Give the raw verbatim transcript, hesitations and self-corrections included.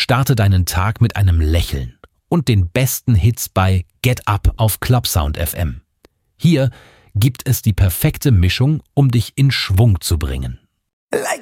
Starte deinen Tag mit einem Lächeln und den besten Hits bei Get Up auf Clubsound F M. Hier gibt es die perfekte Mischung, um dich in Schwung zu bringen. Like